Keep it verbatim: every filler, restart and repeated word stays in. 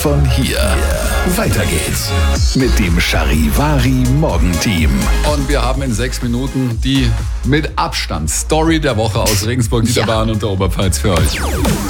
von hier. Weiter geht's mit dem Charivari Morgenteam. Und wir haben in sechs Minuten die mit Abstand Story der Woche aus Regensburg, Niederbayern und der Oberpfalz für euch.